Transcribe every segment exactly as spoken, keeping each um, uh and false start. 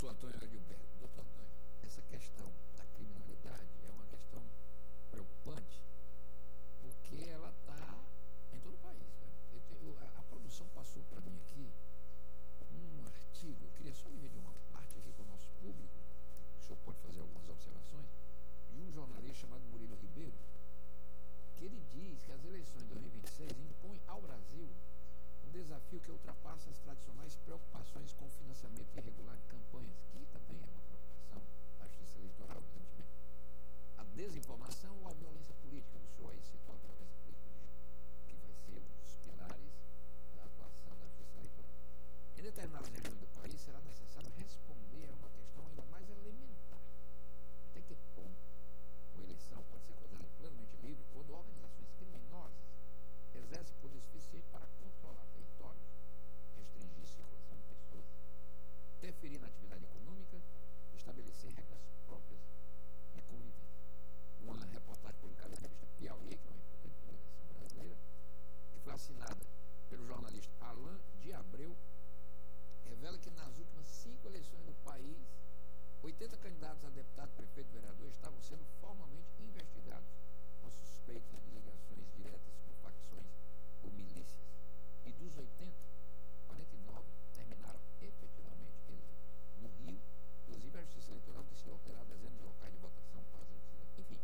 doutor Antônio Gilberto. Doutor Antônio, essa questão da criminalidade é uma questão preocupante, porque ela está em todo o país. Né? Eu tenho, a, a produção passou para mim aqui um artigo, eu queria só dividir uma parte aqui com o nosso público, o senhor pode fazer algumas observações, de um jornalista chamado Murilo Ribeiro, que ele diz que as eleições de dois mil e vinte e seis impõem ao Brasil um desafio que ultrapassa as tradicionais preocupações com o financiamento irregular de campanhas, que também é uma preocupação da justiça eleitoral, evidentemente. A desinformação ou a violência política, o senhor aí citou a violência política, que vai ser um dos pilares da atuação da justiça eleitoral. Em determinadas regiões do país será necessário responder a uma questão ainda mais elementar. Até que ponto uma eleição pode ser considerada plenamente livre quando organizações criminosas exercem poder suficiente para controlar territórios, restringir a circulação de pessoas, interferir na atividade econômica, estabelecer regras próprias de convivência. Uma reportagem publicada na revista Piauí, que é uma importante publicação brasileira, que foi assinada pelo jornalista Alain de Abreu, revela que nas últimas cinco eleições do país, oitenta candidatos a deputado, prefeito e vereador estavam sendo formalmente investigados com suspeitas de ligações diretas com facções ou milícias. E dos oitenta, quarenta e nove terminaram efetivamente eleitos. No Rio, inclusive, a Justiça Eleitoral decidiu alterar dezenas de locais de votação para as eleições. Enfim,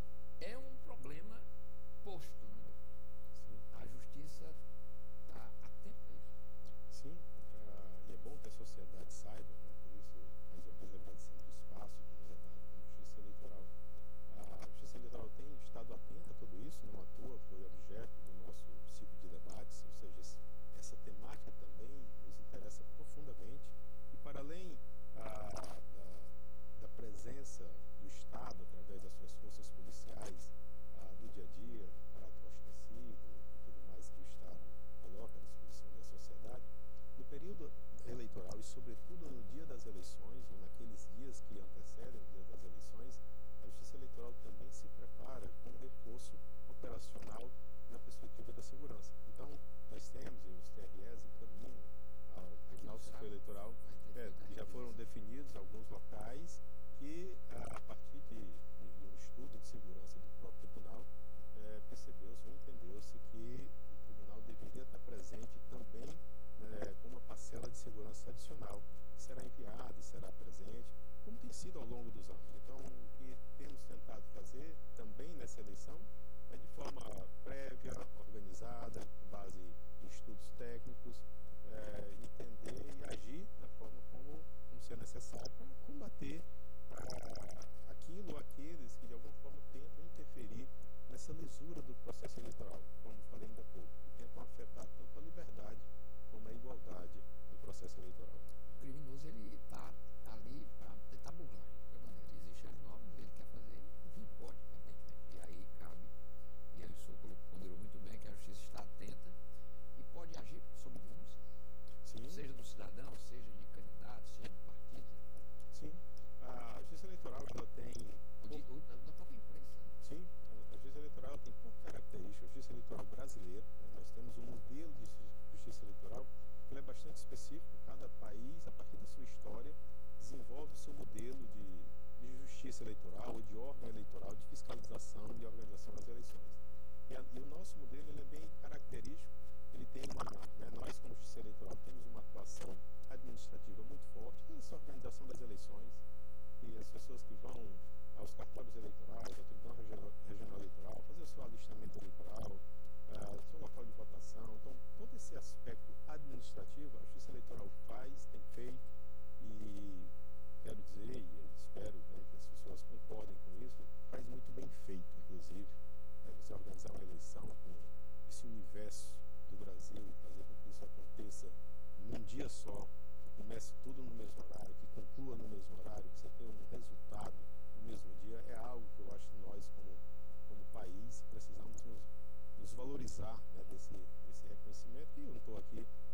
é um problema posto, né? Sim. A Justiça está atenta a isso. Sim, uh, e é bom que a sociedade saiba, né? Por isso, mais uma vez, agradecendo o espaço que nos é dado pela Justiça Eleitoral. A Justiça Eleitoral tem estado atenta a tudo isso, não à toa, foi objeto do nosso ciclo de debates, ou seja, esse, essa temática também nos interessa profundamente e para além ah, da, da presença do Estado através das suas forças policiais ah, do dia a dia, caráter ostensivo e tudo mais que o Estado coloca à disposição da sociedade, no período eleitoral e sobretudo no dia das eleições ou naqueles dias que antecedem o dia das eleições, a Justiça Eleitoral também se prepara com um reforço operacional na perspectiva da segurança. Então, nós temos, e os T R Es encaminham ao Tribunal Superior Eleitoral, é, já foram definidos alguns locais que, a partir de, de, de um estudo de segurança do próprio tribunal, é, percebeu-se ou entendeu-se que o tribunal deveria estar presente também é, com uma parcela de segurança adicional, que será enviada e será presente, como tem sido ao longo dos anos. Então, o que temos tentado fazer também nessa eleição é de forma prévia, organizada, com base em estudos técnicos, é, entender e agir da forma como, como ser necessário para combater ah, aquilo ou aqueles que de alguma forma tentam interferir nessa lisura do processo eleitoral, como falei ainda há pouco, que tentam afetar tanto a liberdade como a igualdade do processo eleitoral. O criminoso, ele está ali para tentar burlar, de qualquer maneira. Existem as normas, ele quer fazer, não pode, evidentemente. E aí cabe, e aí o senhor ponderou muito bem que a justiça está atenta e pode agir sob denúncia, Sim. seja do cidadão, seja de candidato, seja de partido. Sim, a justiça eleitoral ela tem... O de, o, da própria imprensa. Né? Sim, a justiça eleitoral tem por característica, a justiça eleitoral brasileira, né? Nós temos um modelo de justiça eleitoral que é bastante específico, cada país, a partir da sua história, desenvolve o seu modelo de, de justiça eleitoral ou de órgão eleitoral, de fiscalização e de organização das eleições. E, a, e o nosso modelo ele é bem característico, ele tem uma, né, nós como justiça eleitoral temos uma atuação administrativa muito forte, toda essa organização das eleições, e as pessoas que vão aos cartórios eleitorais, ao Tribunal Regional, Regional Eleitoral, fazer o seu alistamento eleitoral, uh, seu local de votação. Então, todo esse aspecto administrativo, a Justiça Eleitoral faz, tem feito, e quero dizer, e espero, né, que as pessoas concordem com isso, faz muito bem feito, inclusive, né, você organizar uma eleição com esse universo do Brasil e fazer com que isso aconteça num dia só, que comece tudo no mesmo horário, que conclua no mesmo horário, que você tenha um resultado no mesmo dia, é algo que eu acho que nós, como, como país, precisamos nos, nos valorizar, né, desse, desse reconhecimento. E eu não estou aqui